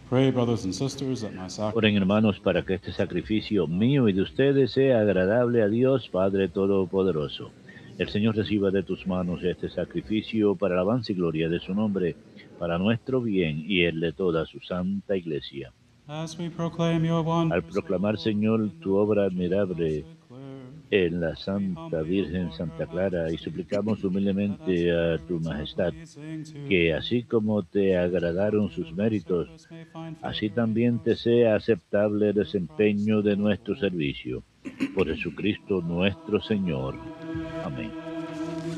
Pray, brothers and sisters, that my Oren, sacrifice hermanos, para que este sacrificio mío y de ustedes sea agradable a Dios Padre Todopoderoso. El Señor reciba de tus manos este sacrificio para alabanza y gloria de su nombre, para nuestro bien y el de toda su santa iglesia. as we proclaim your Al wonders, O proclamar, Lord, Señor, in the tu obra world you have admirable declared, en la we Santa humbly, O Virgen Lord, Santa your Clara, y majesty, suplicamos that as humildemente your a tu words are majestad, pleasing to que you, así como te such a agradaron sus profitable méritos, service may find así favor in también your te sea sight. aceptable el Through Christ desempeño de our nuestro Lord. servicio. Por Jesucristo nuestro Señor. Amén.